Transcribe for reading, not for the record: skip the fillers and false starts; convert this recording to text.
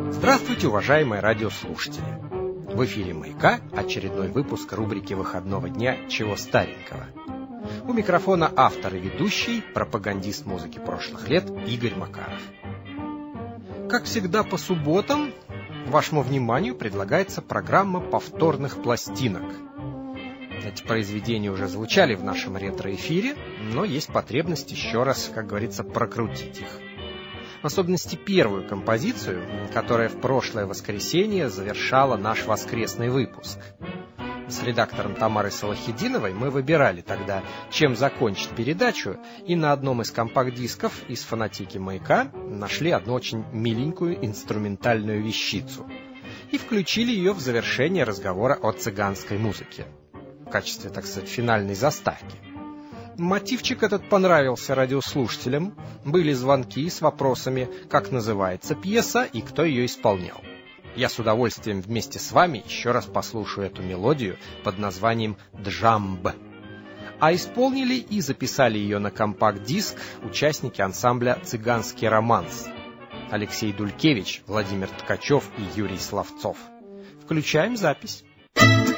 Здравствуйте, уважаемые радиослушатели! В эфире «Маяка» очередной выпуск рубрики выходного дня «Чего старенького?». У микрофона автор и ведущий, пропагандист музыки прошлых лет Игорь Макаров. Как всегда по субботам вашему вниманию предлагается программа повторных пластинок. Эти произведения уже звучали в нашем ретро-эфире, но есть потребность еще раз, как говорится, прокрутить их. В особенности первую композицию, которая в прошлое воскресенье завершала наш воскресный выпуск. С редактором Тамарой Салахитдиновой мы выбирали тогда, чем закончить передачу, и на одном из компакт-дисков из фонотеки «Маяка» нашли одну очень миленькую инструментальную вещицу и включили ее в завершение разговора о цыганской музыке, в качестве, так сказать, финальной заставки. Мотивчик этот понравился радиослушателям, были звонки с вопросами, как называется пьеса и кто ее исполнял. Я с удовольствием вместе с вами еще раз послушаю эту мелодию под названием «Джамб». А исполнили и записали ее на компакт-диск участники ансамбля «Цыганский романс» Алексей Дулькевич, Владимир Ткачев и Юрий Славцов. Включаем запись.